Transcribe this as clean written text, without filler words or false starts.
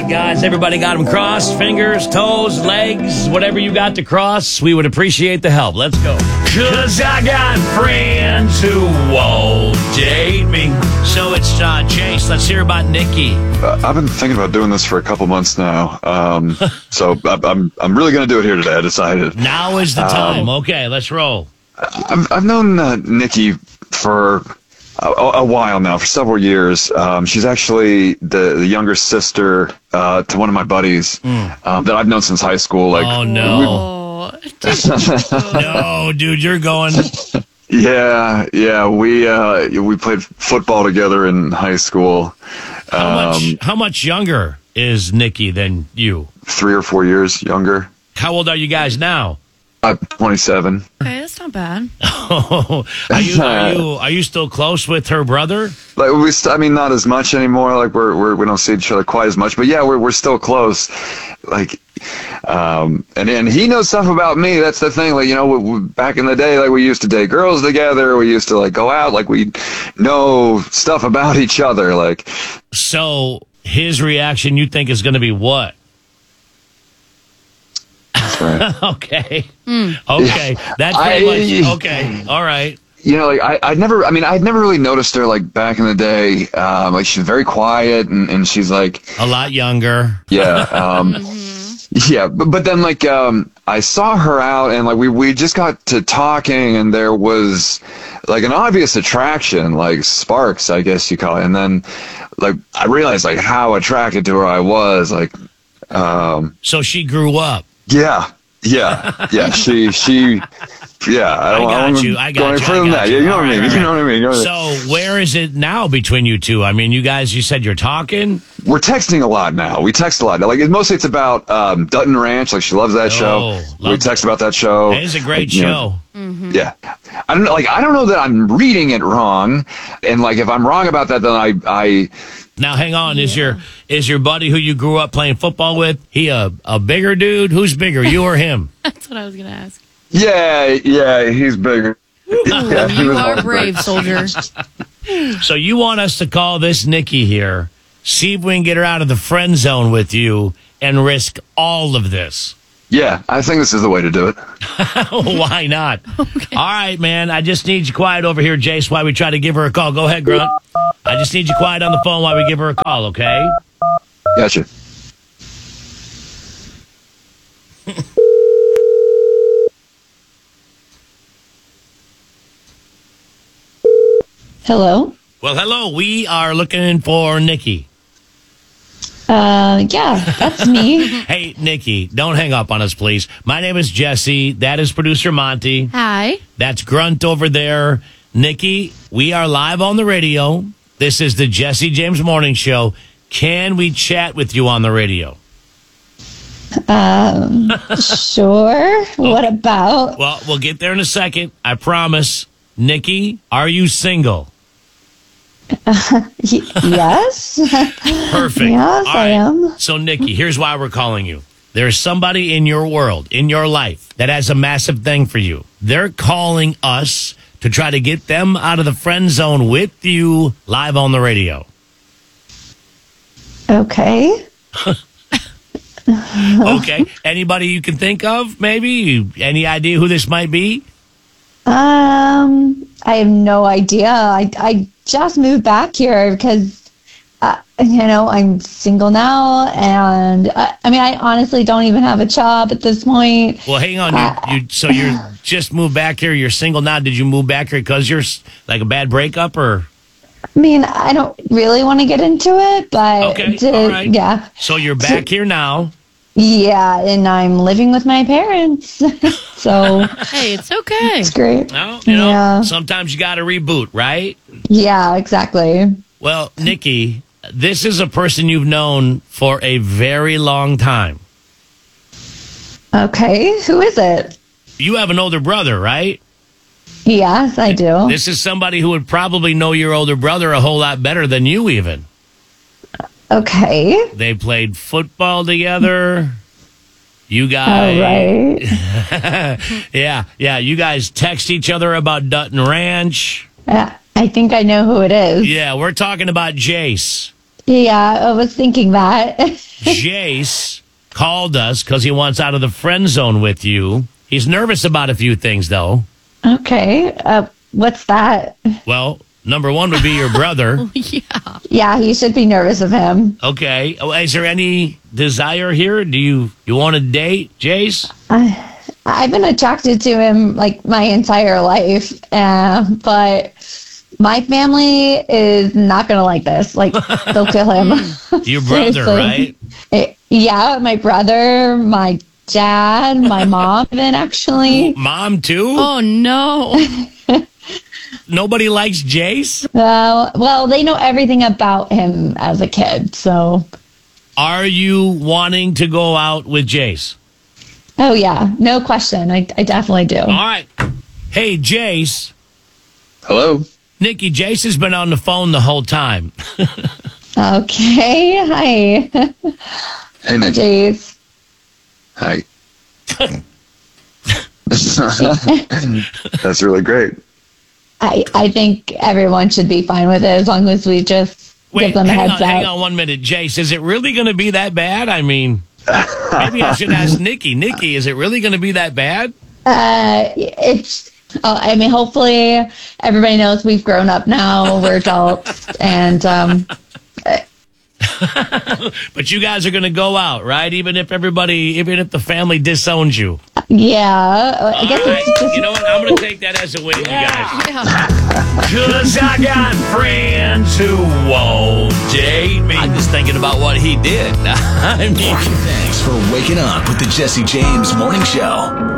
right, guys. Everybody got them crossed. Fingers, toes, legs, whatever you got to cross. We would appreciate the help. Let's go. Because I got friends who won't date me. So it's Jace. Let's hear about Nikki. I've been thinking about doing this for a couple months now. So I'm really going to do it here today. I decided. Now is the time. Okay, let's roll. I've known Nikki for a while now, for several years. She's actually the younger sister to one of my buddies that I've known since high school. Like, oh no, no, dude, you're going. Yeah, we played football together in high school. How much younger is Nikki than you? 3 or 4 years younger. How old are you guys now? I'm 27. Okay, that's not bad. Are you still close with her brother? Like not as much anymore. Like we don't see each other quite as much. But yeah, we're still close. Like, and he knows stuff about me. That's the thing. Like, back in the day, like we used to date girls together. We used to like go out. Like we know stuff about each other. Like, so his reaction, you think, is going to be what? Right. Okay. Okay. That's pretty much okay. All right. Like I'd never really noticed her like back in the day. Like she's very quiet and she's like a lot younger. Yeah. Yeah. But then like I saw her out and like we just got to talking and there was like an obvious attraction, like sparks, I guess you call it. And then like I realized like how attracted to her I was. Like so she grew up. Yeah. She. Yeah, I got you. Further than that. Yeah, you know what I mean. You know what I mean. So where is it now between you two? I mean, you said you're talking. We're texting a lot now. We text a lot. Like mostly it's about Dutton Ranch. Like she loves that show. We text about that show. It is a great show. Yeah, I don't know. Like I don't know that I'm reading it wrong, and like if I'm wrong about that, then I. Now, hang on. Is your buddy who you grew up playing football with, he a bigger dude? Who's bigger, you or him? That's what I was going to ask. Yeah, he's bigger. Yeah, you are brave, soldier. So you want us to call this Nikki here, see if we can get her out of the friend zone with you, and risk all of this. Yeah, I think this is the way to do it. Why not? Okay. All right, man. I just need you quiet over here, Jace, while we try to give her a call. Go ahead, Grunt. I just need you quiet on the phone while we give her a call, okay? Gotcha. Hello? Well, hello. We are looking for Nikki. Yeah, that's me. Hey, Nikki, don't hang up on us, please. My name is Jesse. That is producer Monty. Hi. That's Grunt over there. Nikki, we are live on the radio. This is the Jesse James Morning Show. Can we chat with you on the radio? Sure. What about? Well, we'll get there in a second. I promise. Nikki, are you single? Yes. Perfect. Yes, I am. So, Nikki, here's why we're calling you. There's somebody in your world, in your life, that has a massive thing for you. They're calling us to try to get them out of the friend zone with you live on the radio. Okay. Okay. Anybody you can think of, maybe? Any idea who this might be? I have no idea. I just moved back here because, I'm single now, and I honestly don't even have a job at this point. Well, hang on. So you're just moved back here. You're single now. Did you move back here because you're like a bad breakup, or? I don't really want to get into it, but okay, all right. Yeah. So you're back here now. Yeah, and I'm living with my parents. So hey, it's okay. It's great. Well, sometimes you got to reboot, right? Yeah, exactly. Well, Nikki, this is a person you've known for a very long time. Okay, who is it? You have an older brother, right? Yes, I do. This is somebody who would probably know your older brother a whole lot better than you even. Okay. They played football together. You guys. All right. Yeah. You guys text each other about Dutton Ranch. I think I know who it is. Yeah, we're talking about Jace. Yeah, I was thinking that. Jace called us because he wants out of the friend zone with you. He's nervous about a few things, though. Okay. What's that? Well, number one would be your brother. Yeah. Yeah, he should be nervous of him. Okay. Oh, is there any desire here? Do you want to date, Jace? I've been attracted to him like my entire life, but my family is not going to like this. Like, they'll kill him. Your brother, right? Yeah, my brother, my dad, my mom, even actually. Mom, too? Oh, no. Nobody likes Jace? Well, they know everything about him as a kid, so. Are you wanting to go out with Jace? Oh, yeah, no question. I definitely do. All right. Hey, Jace. Hello. Nikki, Jace has been on the phone the whole time. Okay, hi. Hey, Nick. Jeez. Hi. That's really great. I think everyone should be fine with it as long as we just give them a heads up. Hang on 1 minute. Jace, is it really going to be that bad? I mean, maybe I should ask Nikki. Nikki, is it really going to be that bad? I mean, hopefully everybody knows we've grown up now. We're adults. And, but you guys are going to go out, right? Even if the family disowns you. yeah, I guess All right. it's just, You know what? I'm going to take that as a win, you guys. Yeah. Cause I got friends who won't date me. I'm just thinking about what he did. I mean, Thanks for waking up with the Jesse James Morning Show.